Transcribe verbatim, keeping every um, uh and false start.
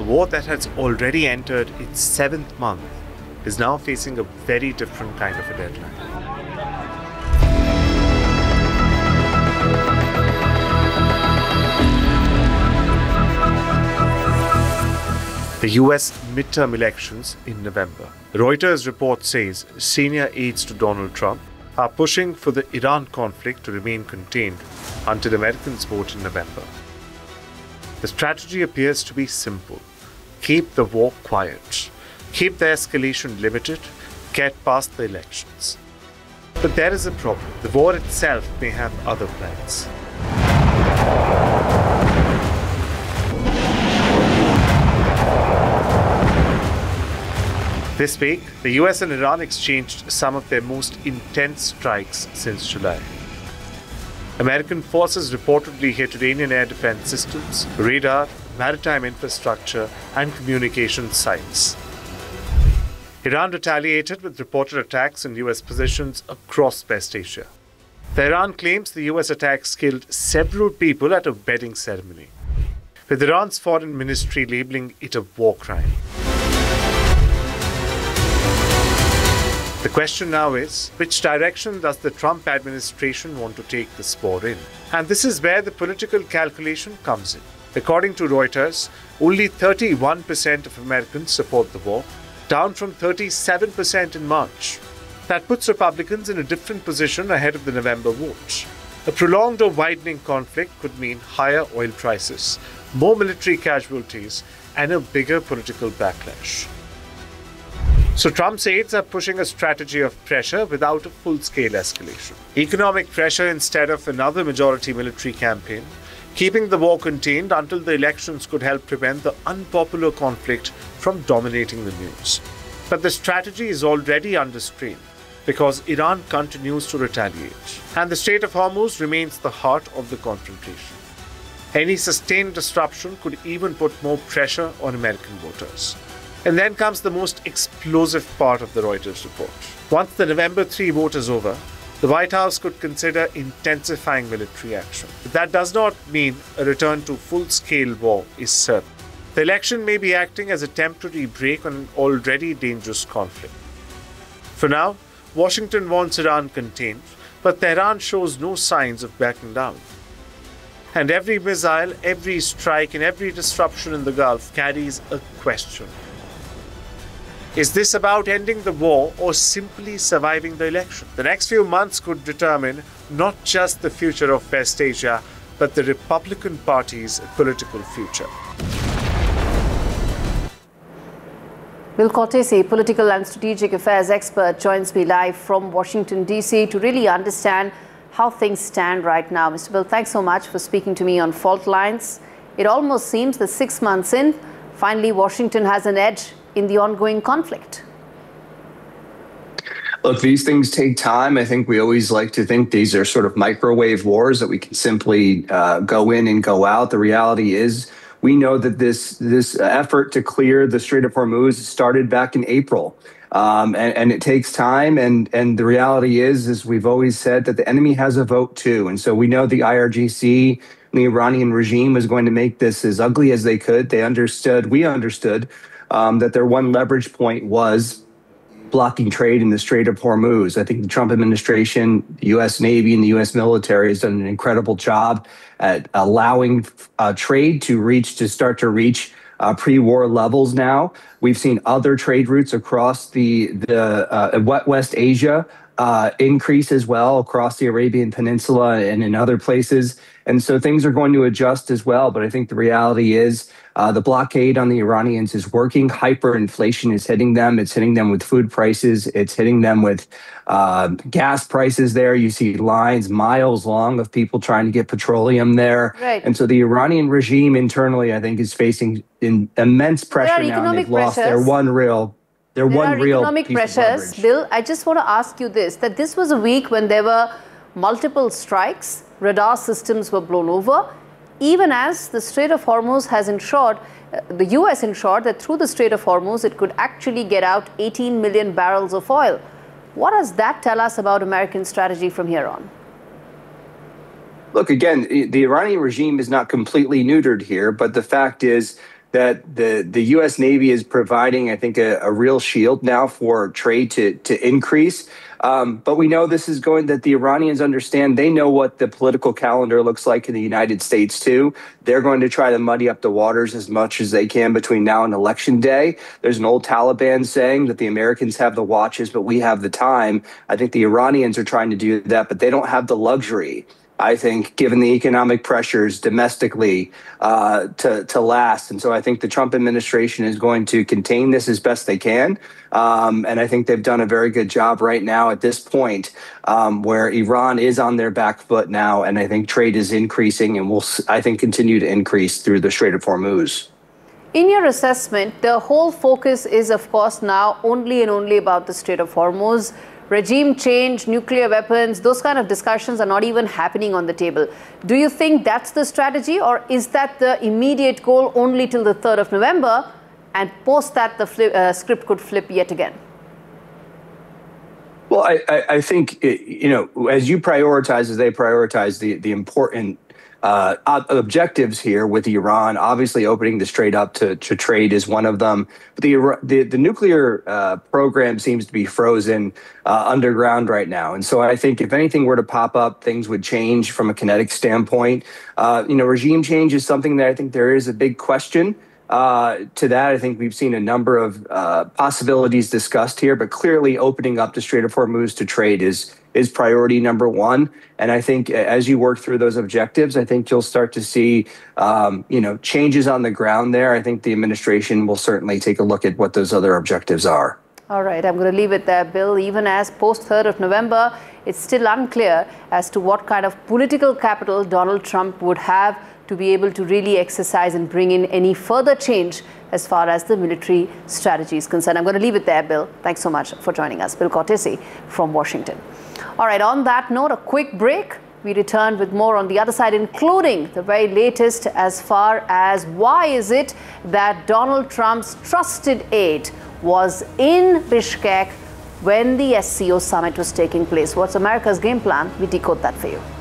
war that has already entered its seventh month is now facing a very different kind of a deadline. The U S midterm elections in November. Reuters report says senior aides to Donald Trump are pushing for the Iran conflict to remain contained until Americans vote in November. The strategy appears to be simple. Keep the war quiet. Keep the escalation limited. Get past the elections. But there is a problem. The war itself may have other plans. This week, the U S and Iran exchanged some of their most intense strikes since July. American forces reportedly hit Iranian air defense systems, radar, maritime infrastructure, and communication sites. Iran retaliated with reported attacks on U S positions across West Asia. The Iran claims the U S attacks killed several people at a wedding ceremony, with Iran's foreign ministry labeling it a war crime. The question now is, which direction does the Trump administration want to take this war in? And this is where the political calculation comes in. According to Reuters, only thirty-one percent of Americans support the war, down from thirty-seven percent in March. That puts Republicans in a different position ahead of the November vote. A prolonged or widening conflict could mean higher oil prices, more military casualties, and a bigger political backlash. So Trump's aides are pushing a strategy of pressure without a full-scale escalation. Economic pressure instead of another majority military campaign, keeping the war contained until the elections could help prevent the unpopular conflict from dominating the news. But the strategy is already under strain because Iran continues to retaliate, and the Strait of Hormuz remains the heart of the confrontation. Any sustained disruption could even put more pressure on American voters. And then comes the most explosive part of the Reuters report. Once the November third vote is over, the White House could consider intensifying military action. But that does not mean a return to full-scale war is certain. The election may be acting as a temporary break on an already dangerous conflict. For now, Washington wants Iran contained, but Tehran shows no signs of backing down. And every missile, every strike, and every disruption in the Gulf carries a question. Is this about ending the war or simply surviving the election? The next few months could determine not just the future of West Asia, but the Republican Party's political future. Bill Cortese, political and strategic affairs expert, joins me live from Washington, D C to really understand how things stand right now. Mister Bill, thanks so much for speaking to me on Fault Lines. It almost seems that six months in, finally Washington has an edge in the ongoing conflict. Look, these things take time. I think we always like to think these are sort of microwave wars that we can simply uh, go in and go out. The reality is we know that this this effort to clear the Strait of Hormuz started back in April. Um, and, and it takes time. And, and the reality is, is we've always said that the enemy has a vote too. And so we know the I R G C, the Iranian regime, was going to make this as ugly as they could. They understood, we understood, Um, that their one leverage point was blocking trade in the Strait of Hormuz. I think the Trump administration, the U S Navy, and the U S military has done an incredible job at allowing uh, trade to reach, to start to reach uh, pre-war levels now. We've seen other trade routes across the, the uh, West Asia uh, increase as well, across the Arabian Peninsula and in other places. And so things are going to adjust as well. But I think the reality is uh, the blockade on the Iranians is working. Hyperinflation is hitting them. It's hitting them with food prices. It's hitting them with uh, gas prices there. You see lines miles long of people trying to get petroleum there. Right. And so the Iranian regime internally, I think, is facing in immense pressure now. And they've lost their one real There, there one are real economic piece pressures. of leverage. Bill, I just want to ask you this, that this was a week when there were multiple strikes, radar systems were blown over, even as the Strait of Hormuz has ensured, uh, the U S ensured that through the Strait of Hormuz, it could actually get out eighteen million barrels of oil. What does that tell us about American strategy from here on? Look, again, the Iranian regime is not completely neutered here, but the fact is that the, the U S Navy is providing, I think, a, a real shield now for trade to, to increase. Um, but we know this is going, that the Iranians understand, they know what the political calendar looks like in the United States too. They're going to try to muddy up the waters as much as they can between now and election day. There's an old Taliban saying that the Americans have the watches, but we have the time. I think the Iranians are trying to do that, but they don't have the luxury, I think, given the economic pressures domestically, uh, to, to last. And so I think the Trump administration is going to contain this as best they can. Um, and I think they've done a very good job right now at this point, um, where Iran is on their back foot now. And I think trade is increasing and will, I think, continue to increase through the Strait of Hormuz. In your assessment, the whole focus is, of course, now only and only about the Strait of Hormuz. Regime change, nuclear weapons, those kind of discussions are not even happening on the table. Do you think that's the strategy, or is that the immediate goal only till the third of November, and post that the flip, uh, script could flip yet again? Well, I, I, I think, it, you know, as you prioritize, as they prioritize the, the important Uh, objectives here with Iran, obviously opening the strait up to, to trade is one of them. But the the, the nuclear uh, program seems to be frozen uh, underground right now. And so I think if anything were to pop up, things would change from a kinetic standpoint. Uh, you know, regime change is something that I think there is a big question uh, to that. I think we've seen a number of uh, possibilities discussed here, but clearly opening up the Strait of Hormuz to trade is is priority number one. And I think as you work through those objectives, I think you'll start to see, um, you know, changes on the ground there. I think the administration will certainly take a look at what those other objectives are. All right, I'm going to leave it there, Bill. Even as post third of November, it's still unclear as to what kind of political capital Donald Trump would have to be able to really exercise and bring in any further change as far as the military strategy is concerned. I'm going to leave it there, Bill. Thanks so much for joining us. Bill Cortese from Washington. All right, on that note, a quick break. We return with more on the other side, including the very latest as far as why is it that Donald Trump's trusted aide was in Bishkek when the S C O summit was taking place. What's America's game plan? We decode that for you.